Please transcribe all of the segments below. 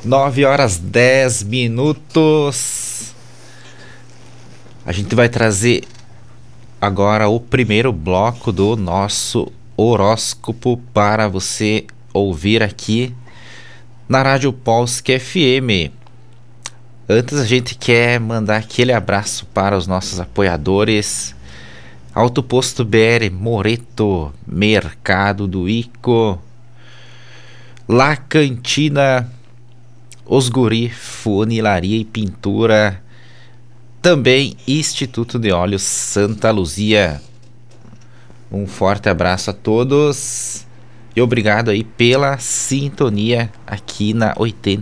9h10. A gente vai trazer agora o primeiro bloco do nosso horóscopo para você ouvir aqui na Rádio Polsk FM. Antes a gente quer mandar aquele abraço para os nossos apoiadores: Auto Posto BR, Moreto, Mercado do Ico, La Cantina, Osguri, Funilaria e Pintura, também Instituto de Óleos Santa Luzia. Um forte abraço a todos e obrigado aí pela sintonia aqui na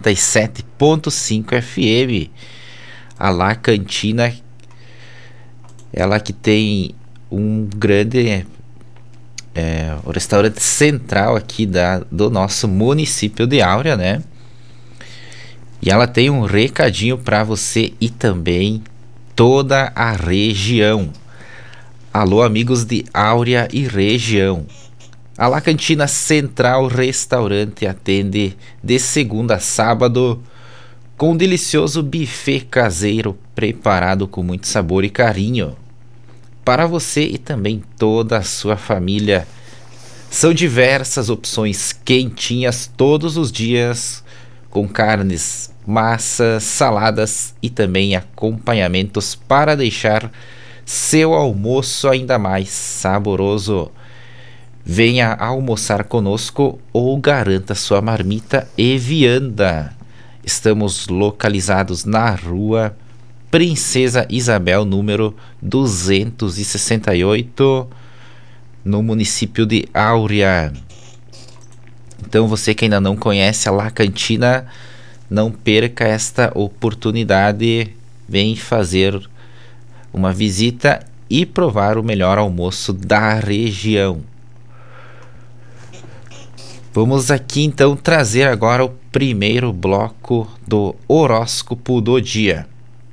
87.5 FM. A La Cantina, ela que tem um grande o restaurante central aqui do nosso município de Áurea, né? E ela tem um recadinho para você e também toda a região. Alô, amigos de Áurea e região. A La Cantina Central Restaurante atende de segunda a sábado com um delicioso buffet caseiro preparado com muito sabor e carinho para você e também toda a sua família. São diversas opções quentinhas todos os dias, com carnes, massas, saladas e também acompanhamentos para deixar seu almoço ainda mais saboroso. Venha almoçar conosco ou garanta sua marmita e vianda. Estamos localizados na rua Princesa Isabel, número 268, no município de Áurea. Então você que ainda não conhece a La Cantina, não perca esta oportunidade. Vem fazer uma visita e provar o melhor almoço da região. Vamos aqui então trazer agora o primeiro bloco do horóscopo do dia.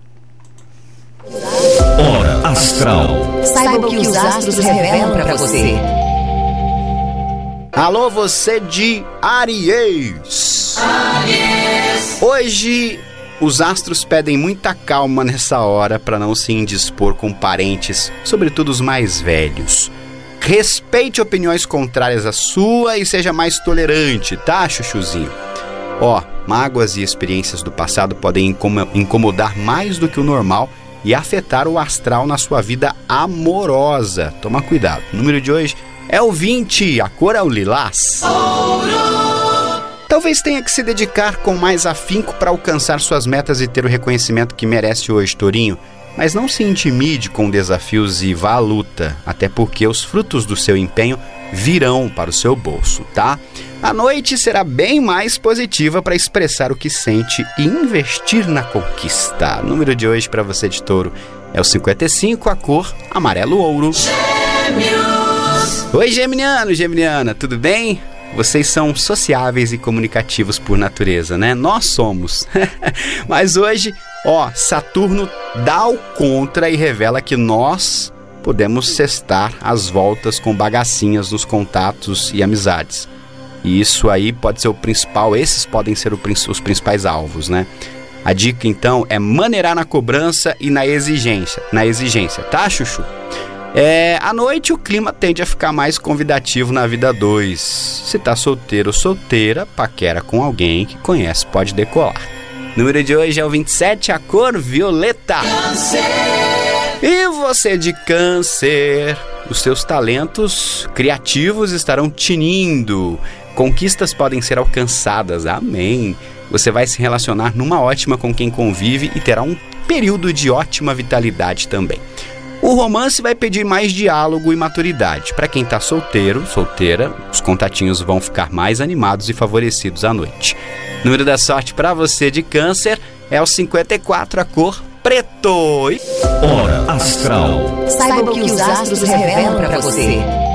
Hora Astral. Saiba o que os astros revelam para você. Alô, você de Áries. Hoje os astros pedem muita calma nessa hora para não se indispor com parentes, sobretudo os mais velhos. Respeite opiniões contrárias à sua e seja mais tolerante, tá, chuchuzinho? Mágoas e experiências do passado podem incomodar mais do que o normal e afetar o astral na sua vida amorosa. Toma cuidado. O número de hoje é o 20, a cor é o lilás. Talvez tenha que se dedicar com mais afinco para alcançar suas metas e ter o reconhecimento que merece hoje, Tourinho. Mas não se intimide com desafios e vá à luta, até porque os frutos do seu empenho virão para o seu bolso, tá? A noite será bem mais positiva para expressar o que sente e investir na conquista. O número de hoje para você de Touro é o 55, a cor amarelo ouro. Gêmeos! Oi, geminiano, geminiana, tudo bem? Vocês são sociáveis e comunicativos por natureza, né? Nós somos. Mas hoje, Saturno dá o contra e revela que nós podemos cestar as voltas com bagacinhas nos contatos e amizades. E isso aí pode ser o principal, esses podem ser os principais alvos, né? A dica, então, é maneirar na cobrança e na exigência, tá, chuchu? À noite o clima tende a ficar mais convidativo na vida 2. Se tá solteiro ou solteira, paquera com alguém que conhece, pode decolar. O número de hoje é o 27, a cor violeta. Câncer. E você de Câncer, os seus talentos criativos estarão tinindo. Conquistas podem ser alcançadas, amém. Você vai se relacionar numa ótima com quem convive e terá um período de ótima vitalidade também. O romance vai pedir mais diálogo e maturidade. Para quem tá solteiro, solteira, os contatinhos vão ficar mais animados e favorecidos à noite. O número da sorte para você de Câncer é o 54, a cor preto. Hora Astral. Saiba o que os astros revelam para você.